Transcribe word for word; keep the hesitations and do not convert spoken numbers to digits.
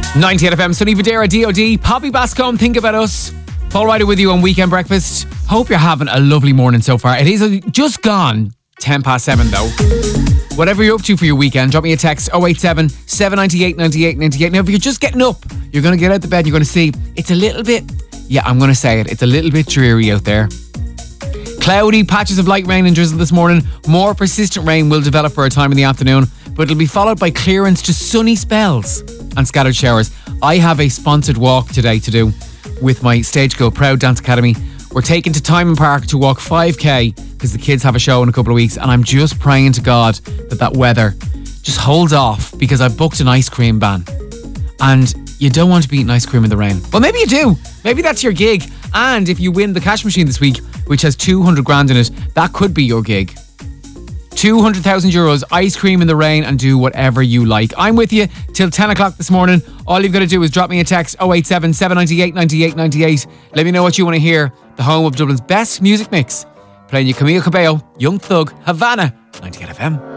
ninety-eight F M, Sunny Vadera, D O D, Poppy Bascombe, Think About Us. Paul Ryder with you on Weekend Breakfast. Hope you're having a lovely morning so far. It is just gone ten past seven though. Whatever you're up to for your weekend, drop me a text oh eight seven, seven nine eight, nine eight nine eight. Now if you're just getting up, you're going to get out the bed and you're going to see it's a little bit, yeah, I'm going to say it, it's a little bit dreary out there. Cloudy, patches of light rain and drizzle this morning. More persistent rain will develop for a time in the afternoon, but it'll be followed by clearance to sunny spells and scattered showers. I have a sponsored walk today to do with my Stage Go Proud Dance Academy. We're taking to Tymon Park to walk five K because the kids have a show in a couple of weeks, and I'm just praying to God that that weather just holds off, because I've booked an ice cream ban and you don't want to be eating ice cream in the rain. Well, maybe you do. Maybe that's your gig. And if you win the cash machine this week, which has two hundred grand in it, that could be your gig. two hundred thousand euros, ice cream in the rain, and do whatever you like. I'm with you till ten o'clock this morning. All you've got to do is drop me a text oh eight seven, seven nine eight, nine eight nine eight. Let me know what you want to hear. The home of Dublin's best music mix. Playing you Camila Cabello, Young Thug, Havana, ninety-eight F M.